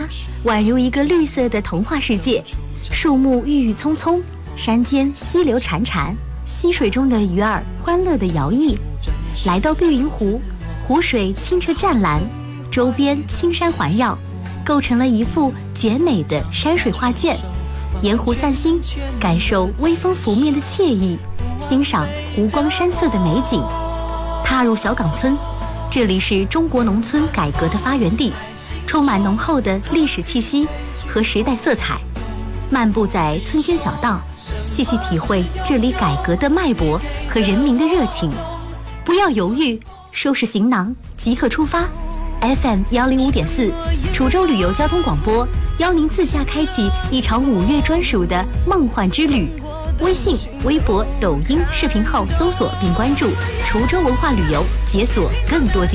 宛如一个绿色的童话世界，树木郁郁葱葱，山间溪流潺潺，溪水中的鱼儿欢乐地摇曳。来到碧云湖，湖水清澈湛蓝，周边青山环绕，构成了一幅绝美的山水画卷。沿湖散心，感受微风拂面的惬意，欣赏湖光山色的美景。踏入小岗村，这里是中国农村改革的发源地，充满浓厚的历史气息和时代色彩。漫步在村间小道，细细体会这里改革的脉搏和人民的热情。不要犹豫，收拾行囊，即刻出发。FM 105.4，滁州旅游交通广播，邀您自驾开启一场5月专属的梦幻之旅。微信、微博、抖音视频号搜索并关注滁州文化旅游，解锁更多精